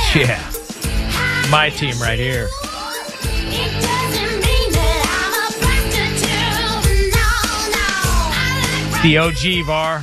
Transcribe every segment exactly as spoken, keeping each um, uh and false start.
Yeah. My team right here. The O G, Var.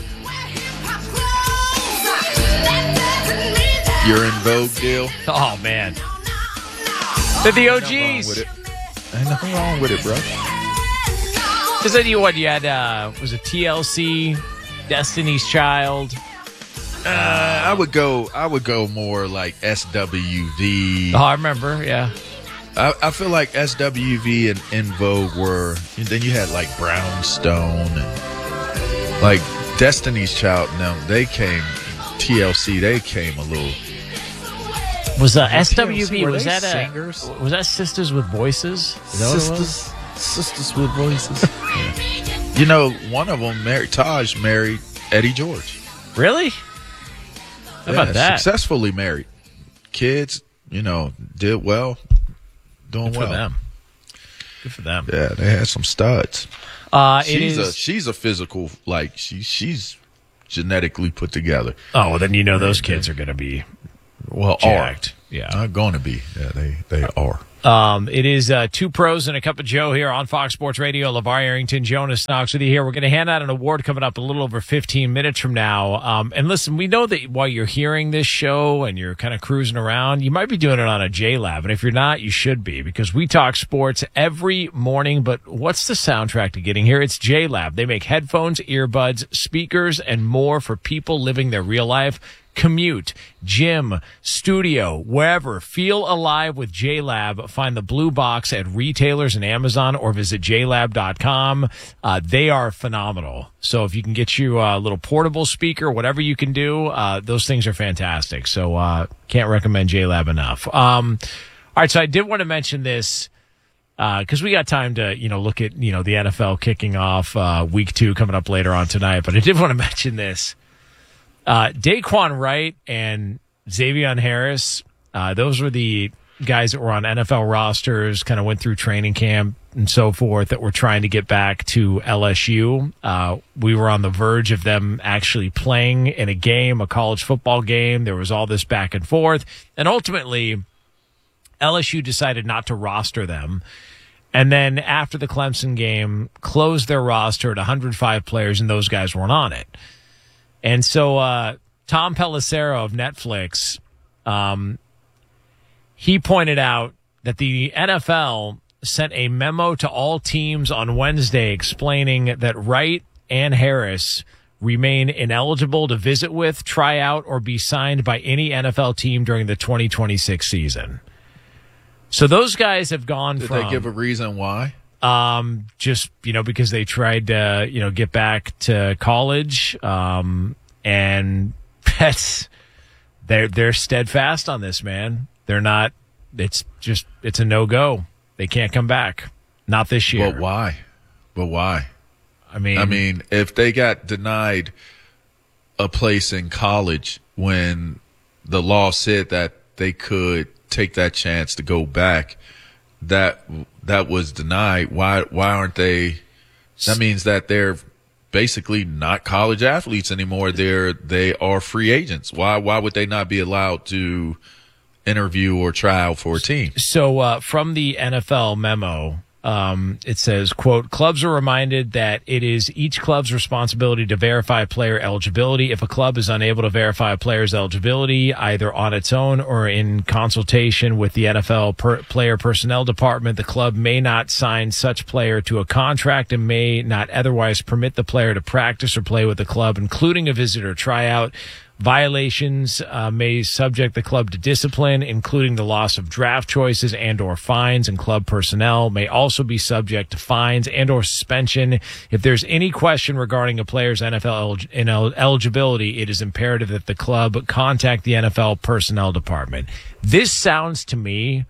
You're in Vogue deal? Oh, man. They're the O Gs. Ain't nothing wrong with it, Ain't nothing wrong with it, bro. Because then you, what, you had, uh, was it T L C, Destiny's Child? Uh, I would go. I would go more like S W V. Oh, I remember. Yeah. I, I feel like S W V and In Vogue were. And then you had like Brownstone and like Destiny's Child. Now they came. T L C. They came a little. Was uh, S W V? Were Was they that singers? a? Was that Sisters with Voices? Is that what it was? Sisters, sisters with voices. Yeah. You know, one of them married. Taj married Eddie George. Really? How Yeah, about that? Successfully married. Kids, you know, did well. Doing Good for well. them. Good for them. Yeah, they had some studs. Uh, it She's is. a she's a physical, like she she's genetically put together. Oh, well, then you know those kids are going to be Well, jacked. are Yeah. not going to be. Yeah, they they are. Um, it is uh, two pros and a cup of Joe here on Fox Sports Radio. LeVar Arrington, Jonas Knox with you here. We're going to hand out an award coming up a little over fifteen minutes from now. Um, and listen, we know that while you're hearing this show and you're kind of cruising around, you might be doing it on a J-Lab. And if you're not, you should be, because we talk sports every morning. But what's the soundtrack to getting here? It's J-Lab. They make headphones, earbuds, speakers, and more for people living their real life. Commute, gym, studio, wherever. Feel alive with J-Lab. Find the blue box at retailers and Amazon or visit j lab dot com. Uh, they are phenomenal. So if you can get you a little portable speaker, whatever you can do, uh, those things are fantastic. So uh, can't recommend J-Lab enough. Um, all right, so I did want to mention this because uh, we got time to, you know, look at, you know, the N F L kicking off uh, week two coming up later on tonight. But I did want to mention this. Uh, Daquan Wright and Xavier Harris, uh, those were the guys that were on N F L rosters, kind of went through training camp and so forth, that were trying to get back to L S U. Uh, we were on the verge of them actually playing in a game, a college football game. There was all this back and forth. And ultimately, L S U decided not to roster them. And then after the Clemson game, closed their roster at one hundred five players, and those guys weren't on it. And so uh, Tom Pelissero of Netflix, um, he pointed out that the N F L sent a memo to all teams on Wednesday explaining that Wright and Harris remain ineligible to visit with, try out, or be signed by any N F L team during the twenty twenty-six season. So those guys have gone Did from... they give a reason why? Um, just, you know, because they tried to, you know, get back to college. Um, and that's, they're, they're steadfast on this, man. They're not, it's just, it's a no-go. They can't come back. Not this year. But why? But why? I mean, I mean, if they got denied a place in college when the law said that they could take that chance to go back, that that was denied. Why why aren't they? That means that they're basically not college athletes anymore. They're they are free agents. Why why would they not be allowed to interview or try out for a team? So uh, from the N F L memo, um, it says, quote, clubs are reminded that it is each club's responsibility to verify player eligibility. If a club is unable to verify a player's eligibility, either on its own or in consultation with the N F L per- player personnel department, the club may not sign such player to a contract and may not otherwise permit the player to practice or play with the club, including a visit or tryout. Violations uh, may subject the club to discipline, including the loss of draft choices and or fines, and club personnel may also be subject to fines and or suspension. If there's any question regarding a player's N F L el- eligibility, it is imperative that the club contact the N F L personnel department. This sounds to me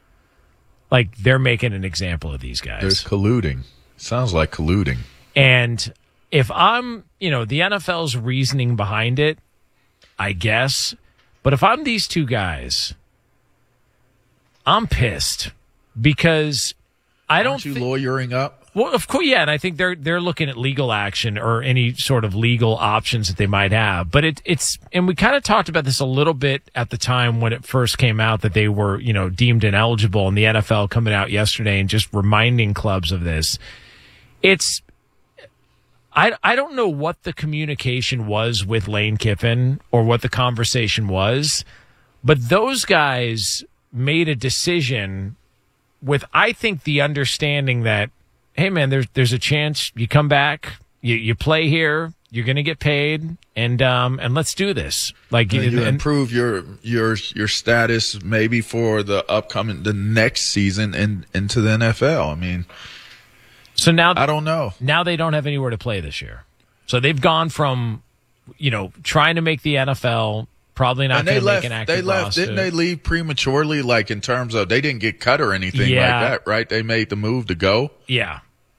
like they're making an example of these guys. There's colluding. Sounds like colluding. And if I'm, you know, the N F L's reasoning behind it, I guess. But if I'm these two guys, I'm pissed because I don't Aren't you thi- lawyering up? Well, of course, yeah, and I think they're they're looking at legal action or any sort of legal options that they might have. But it, it's and we kind of talked about this a little bit at the time when it first came out that they were, you know, deemed ineligible, and the N F L coming out yesterday and just reminding clubs of this. It's I I don't know what the communication was with Lane Kiffin or what the conversation was, but those guys made a decision with, I think, the understanding that, hey, man, there's there's a chance you come back, you, you play here, you're going to get paid, and um and let's do this. Like and you and, improve your your your status maybe for the upcoming the next season and into the N F L. I mean, so now I don't know. Now they don't have anywhere to play this year, so they've gone from, you know, trying to make the N F L. Probably not going to make an active They left. roster. Didn't they leave prematurely? Like in terms of they didn't get cut or anything Yeah. like that, right? They made the move to go. Yeah.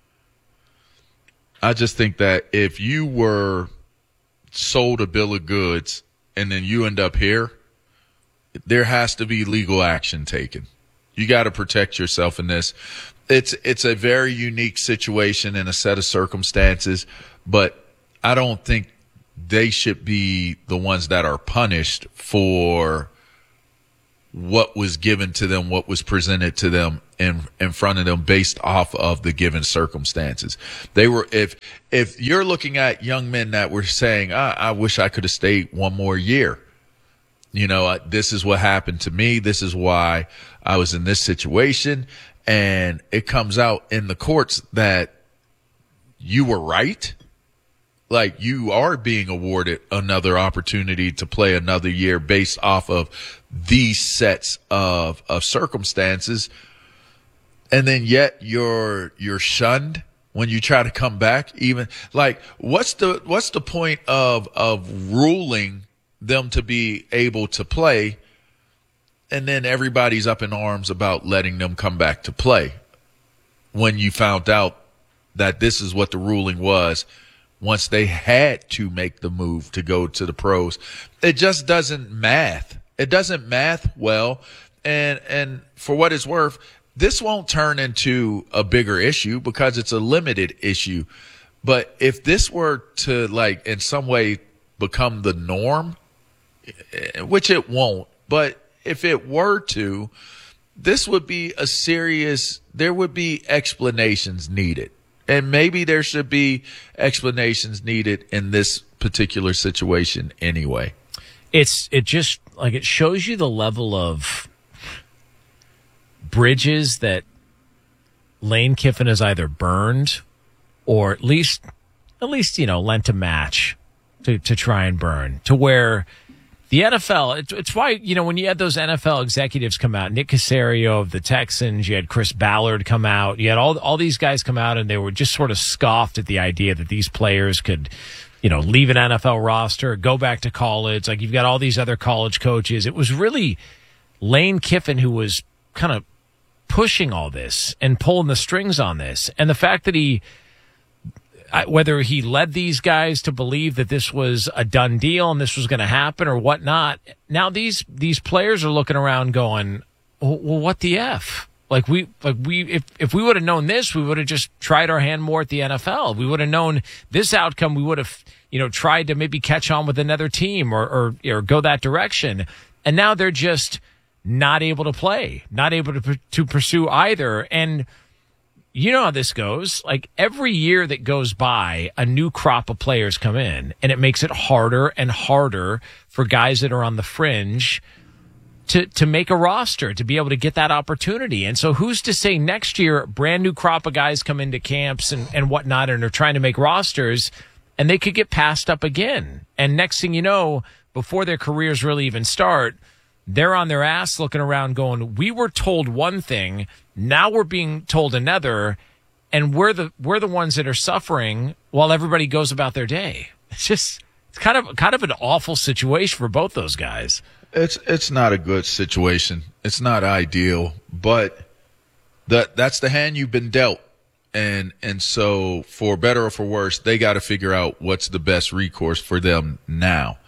I just think that if you were sold a bill of goods and then you end up here, there has to be legal action taken. You got to protect yourself in this. It's it's a very unique situation and a set of circumstances, but I don't think they should be the ones that are punished for what was given to them, what was presented to them in in front of them based off of the given circumstances. They were, if if you're looking at young men that were saying, I, I wish I could have stayed one more year. You know, uh, this is what happened to me. This is why I was in this situation. And it comes out in the courts that you were right. Like, you are being awarded another opportunity to play another year based off of these sets of, of circumstances. And then yet you're, you're shunned when you try to come back. Even like, what's the, what's the point of, of ruling them to be able to play? And then everybody's up in arms about letting them come back to play when you found out that this is what the ruling was once they had to make the move to go to the pros. It just doesn't math. It doesn't math well. And, and for what it's worth, this won't turn into a bigger issue because it's a limited issue. But if this were to, like, in some way become the norm, which it won't, but if it were to, this would be a serious, there would be explanations needed. And maybe there should be explanations needed in this particular situation anyway. It's, it just, like, it shows you the level of bridges that Lane Kiffin has either burned or at least, at least, you know, lent a match to, to try and burn, to where the N F L, it, it's why, you know, when you had those N F L executives come out, Nick Caserio of the Texans, you had Chris Ballard come out, you had all all these guys come out, and they were just sort of scoffed at the idea that these players could, you know, leave an N F L roster, go back to college. Like, you've got all these other college coaches. It was really Lane Kiffin who was kind of pushing all this and pulling the strings on this. And the fact that he, whether he led these guys to believe that this was a done deal and this was going to happen or whatnot, now these these players are looking around going, well, what the F? Like, we, like we, if, if we would have known this, we would have just tried our hand more at the N F L. We would have known this outcome. We would have, you know, tried to maybe catch on with another team or, or, or go that direction. And now they're just not able to play, not able to, to pursue either. And you know how this goes. Like, every year that goes by, a new crop of players come in, and it makes it harder and harder for guys that are on the fringe to, to make a roster, to be able to get that opportunity. And so who's to say next year, a brand new crop of guys come into camps and, and whatnot and are trying to make rosters, and they could get passed up again. And next thing you know, before their careers really even start, they're on their ass looking around going, we were told one thing, now we're being told another, and we're the we're the ones that are suffering while everybody goes about their day. It's just, it's kind of kind of an awful situation for both those guys. It's it's not a good situation. It's not ideal, but that that's the hand you've been dealt. And and so for better or for worse, they got to figure out what's the best recourse for them now.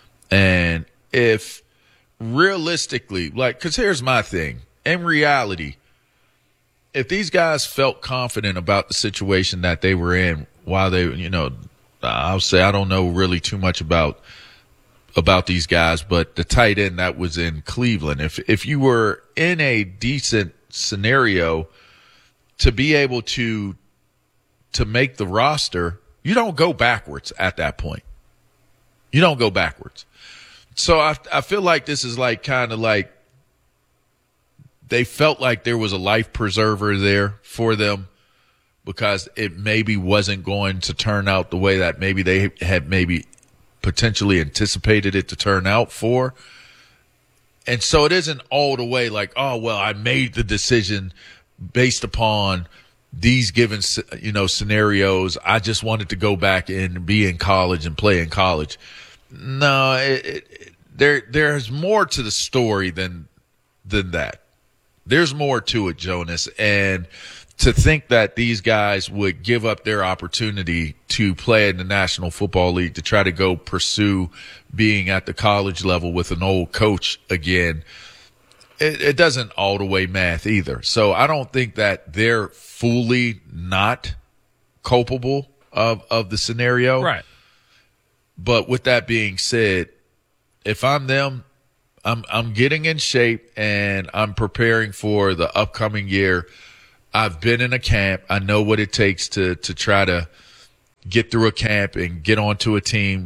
And if realistically, like, because here's my thing. In reality, if these guys felt confident about the situation that they were in while they, you know, I'll say I don't know really too much about about these guys, but the tight end that was in Cleveland, if if you were in a decent scenario to be able to to make the roster, you don't go backwards at that point. You don't go backwards. So I I feel like this is like kind of like they felt like there was a life preserver there for them because it maybe wasn't going to turn out the way that maybe they had maybe potentially anticipated it to turn out for. And so it isn't all the way like, oh, well, I made the decision based upon these given, you know, scenarios. I just wanted to go back and be in college and play in college. No, it, it, there there's more to the story than than that. There's more to it, Jonas. And to think that these guys would give up their opportunity to play in the National Football League to try to go pursue being at the college level with an old coach again, it, it doesn't all the way math either. So I don't think that they're fully not culpable of, of the scenario. Right. But with that being said, if I'm them, I'm I'm getting in shape and I'm preparing for the upcoming year. I've been in a camp. I know what it takes to to try to get through a camp and get onto a team.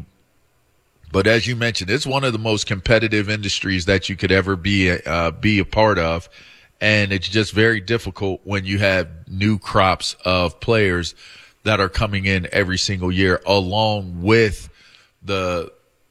But as you mentioned, it's one of the most competitive industries that you could ever be uh, be a part of, and it's just very difficult when you have new crops of players that are coming in every single year, along with the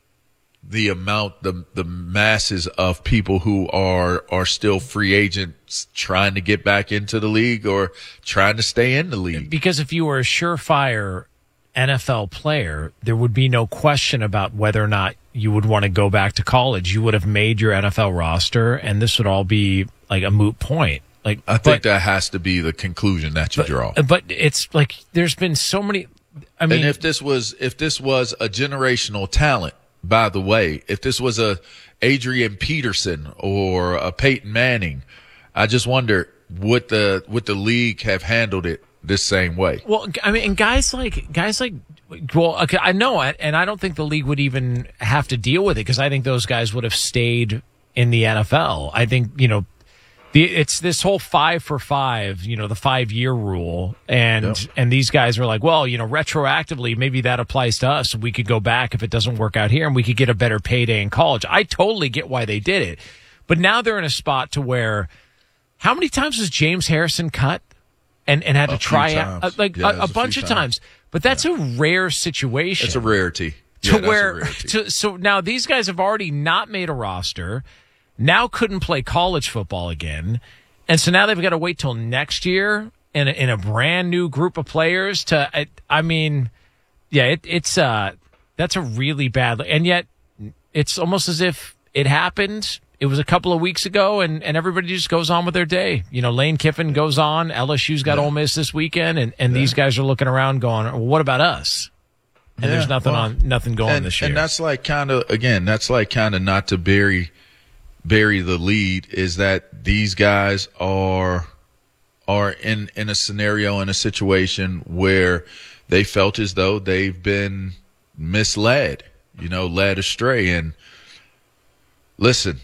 the amount, the the masses of people who are are still free agents trying to get back into the league or trying to stay in the league. Because if you were a surefire N F L player, there would be no question about whether or not you would want to go back to college. You would have made your N F L roster, and this would all be like a moot point. Like I think but, that has to be the conclusion that you but, draw. But it's like there's been so many. I mean, and if this was if this was a generational talent. By the way, if this was a Adrian Peterson or a Peyton Manning, I just wonder would the would the league have handled it this same way? Well, I mean, and guys like guys like, well, okay, I know it, and I don't think the league would even have to deal with it because I think those guys would have stayed in the N F L. I think you know, the it's this whole five for five, you know, the five year rule, and yep. and these guys are like, well, you know, retroactively, maybe that applies to us. We could go back if it doesn't work out here, and we could get a better payday in college. I totally get why they did it, but now they're in a spot to where, how many times was James Harrison cut and and had a to try out like yeah, a, a bunch of times? times? But that's yeah. a rare situation. It's a rarity. To yeah, where, a rarity. To, so now these guys have already not made a roster. Now couldn't play college football again. And so now they've got to wait till next year in a, in a brand new group of players to, I, I mean, yeah, it, it's, uh, that's a really bad, and yet it's almost as if it happened. It was a couple of weeks ago and, and everybody just goes on with their day. You know, Lane Kiffin goes on, L S U's got yeah. Ole Miss this weekend, and, and yeah. these guys are looking around going, well, what about us? And yeah, there's nothing well, on, nothing going and, this year. And that's like kind of, again, that's like kind of not to bury, bury the lead, is that these guys are are in in a scenario, in a situation where they felt as though they've been misled, you know, led astray. And listen,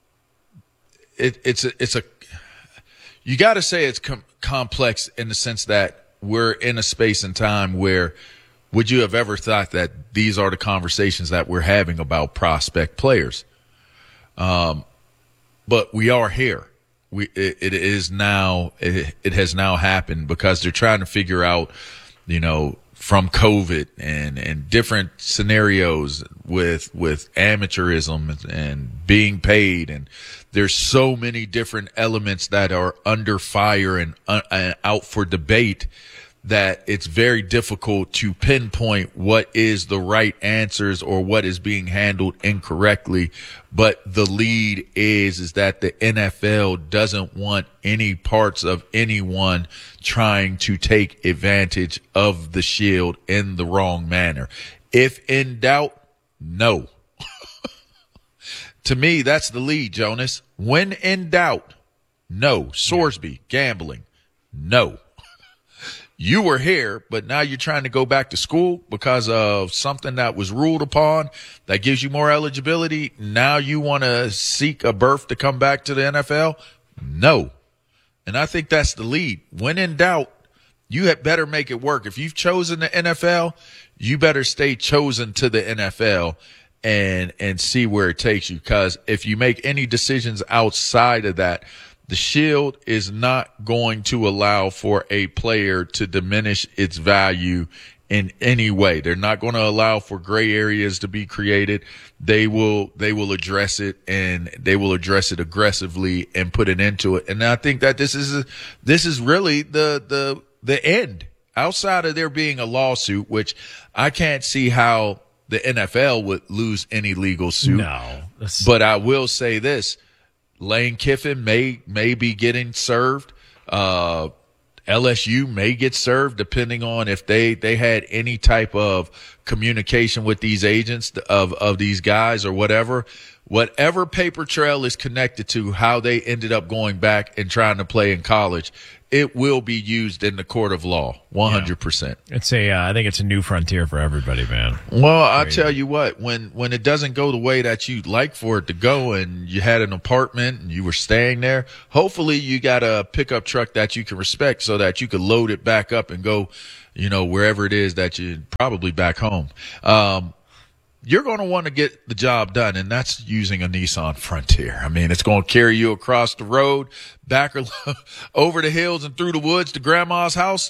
it, it's a, it's a you got to say it's com- complex in the sense that we're in a space and time where would you have ever thought that these are the conversations that we're having about prospect players? Um, But we are here. We it, it is now. It, it has now happened because they're trying to figure out, you know, from COVID and and different scenarios with with amateurism and being paid, and there's so many different elements that are under fire and, uh, and out for debate that it's very difficult to pinpoint what is the right answers or what is being handled incorrectly. But the lead is, is that the N F L doesn't want any parts of anyone trying to take advantage of the shield in the wrong manner. If in doubt, no. To me, that's the lead, Jonas. When in doubt, no. Sorsby, gambling. No. You were here, but now you're trying to go back to school because of something that was ruled upon that gives you more eligibility. Now you want to seek a berth to come back to the N F L? No. And I think that's the lead. When in doubt, you had better make it work. If you've chosen the N F L, you better stay chosen to the N F L and and see where it takes you. Because if you make any decisions outside of that, the Shield is not going to allow for a player to diminish its value in any way. They're not going to allow for gray areas to be created. They will, they will address it, and they will address it aggressively and put an end to it. And I think that this is, a, this is really the, the, the end. Outside of there being a lawsuit, which I can't see how the N F L would lose any legal suit. No. But I will say this. Lane Kiffin may may be getting served. Uh, L S U may get served, depending on if they, they had any type of communication with these agents of, of these guys or whatever. Whatever paper trail is connected to how they ended up going back and trying to play in college, it will be used in the court of law, one hundred percent. Yeah. It's a, uh, I think it's a new frontier for everybody, man. Well, I tell you what, when, when it doesn't go the way that you'd like for it to go, and you had an apartment and you were staying there, hopefully you got a pickup truck that you can respect so that you could load it back up and go, you know, wherever it is that you probably back home. Um, You're going to want to get the job done, and that's using a Nissan Frontier. I mean, it's going to carry you across the road, back over the hills and through the woods to grandma's house.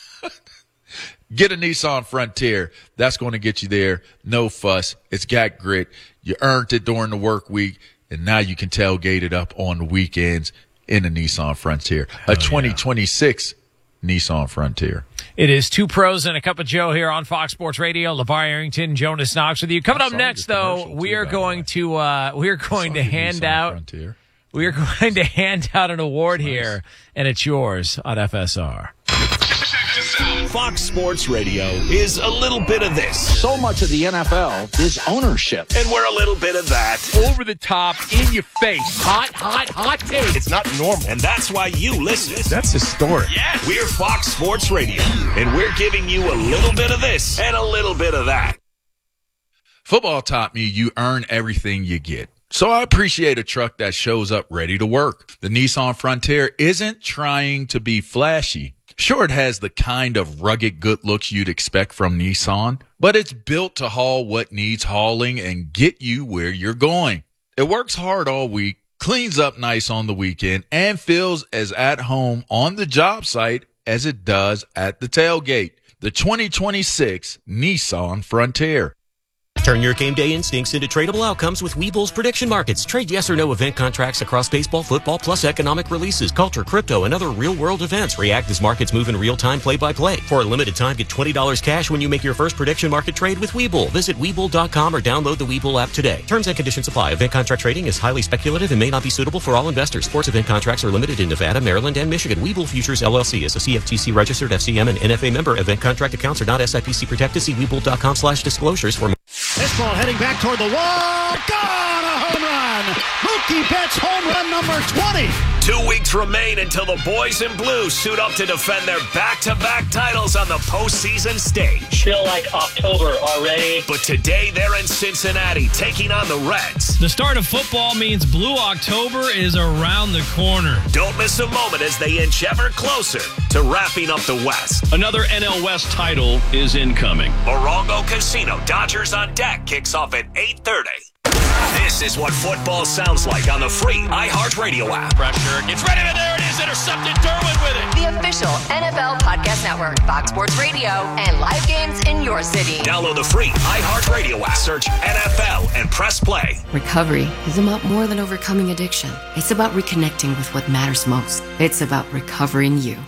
Get a Nissan Frontier. That's going to get you there. No fuss. It's got grit. You earned it during the work week, and now you can tailgate it up on the weekends in a Nissan Frontier. A oh, twenty twenty-six yeah. Nissan Frontier. It is Two Pros and a Cup of Joe here on Fox Sports Radio. LeVar Arrington, Jonas Knox with you. Coming up next, though, we are going to uh, we are going to hand out Frontier. we are going to hand out an award nice. here, and it's yours on F S R. Fox Sports Radio is a little bit of this. So much of the N F L is ownership. And we're a little bit of that. Over the top, in your face. Hot, hot, hot take. It's not normal. And that's why you listen. That's historic. Yeah. We're Fox Sports Radio. And we're giving you a little bit of this and a little bit of that. Football taught me you earn everything you get. So I appreciate a truck that shows up ready to work. The Nissan Frontier isn't trying to be flashy. Sure, it has the kind of rugged good looks you'd expect from Nissan, but it's built to haul what needs hauling and get you where you're going. It works hard all week, cleans up nice on the weekend, and feels as at home on the job site as it does at the tailgate. The twenty twenty-six Nissan Frontier. Turn your game day instincts into tradable outcomes with Webull's prediction markets. Trade yes or no event contracts across baseball, football, plus economic releases, culture, crypto, and other real-world events. React as markets move in real time, play-by-play. For a limited time, get twenty dollars cash when you make your first prediction market trade with Webull. Visit Webull dot com or download the Webull app today. Terms and conditions apply. Event contract trading is highly speculative and may not be suitable for all investors. Sports event contracts are limited in Nevada, Maryland, and Michigan. Webull Futures, L L C is a C F T C registered F C M and N F A member. Event contract accounts are not S I P C protected. See Webull dot com slash disclosures for more. This ball heading back toward the wall. Gone! A home run! Mookie Betts home run number twenty. Two weeks remain until the boys in blue suit up to defend their back-to-back titles on the postseason stage. Feel like October already. But today they're in Cincinnati taking on the Reds. The start of football means Blue October is around the corner. Don't miss a moment as they inch ever closer to wrapping up the West. Another N L West title is incoming. Morongo Casino, Dodgers on deck, kicks off at eight thirty. This is what football sounds like on the free iHeartRadio app. Pressure gets ready, and there it is, intercepted. Derwin with it. The official N F L Podcast Network, Fox Sports Radio, and live games in your city. Download the free iHeartRadio app. Search N F L and press play. Recovery is about more than overcoming addiction. It's about reconnecting with what matters most. It's about recovering you.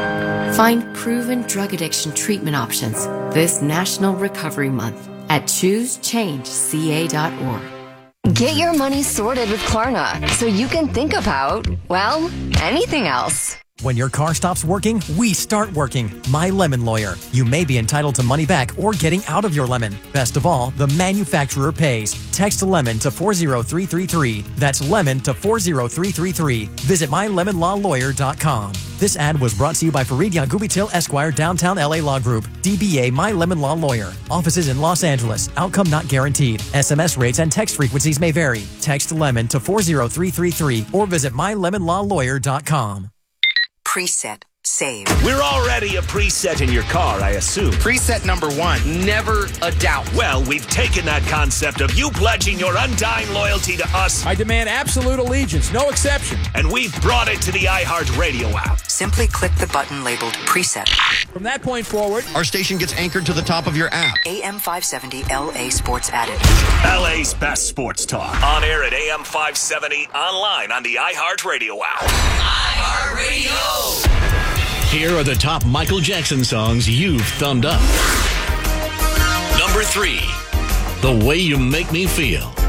Find proven drug addiction treatment options this National Recovery Month at choose change c a dot org. Get your money sorted with Klarna so you can think about, well, anything else. When your car stops working, we start working. My Lemon Lawyer. You may be entitled to money back or getting out of your lemon. Best of all, the manufacturer pays. Text LEMON to four zero three three three. That's LEMON to four zero three three three. Visit my lemon law lawyer dot com. This ad was brought to you by Farid Yangubitil Esquire, Downtown L A Law Group. D B A My Lemon Law Lawyer. Offices in Los Angeles. Outcome not guaranteed. S M S rates and text frequencies may vary. Text LEMON to four zero three three three or visit my lemon law lawyer dot com. Preset. Save. We're already a preset in your car, I assume. Preset number one, never a doubt. Well, we've taken that concept of you pledging your undying loyalty to us. I demand absolute allegiance, no exception. And we've brought it to the iHeartRadio app. Simply click the button labeled Preset. From that point forward, our station gets anchored to the top of your app. A M five seventy L A Sports added. L A's best sports talk. On air at A M five seventy, online on the iHeartRadio app. iHeartRadio! Here are the top Michael Jackson songs you've thumbed up. Number three, The Way You Make Me Feel.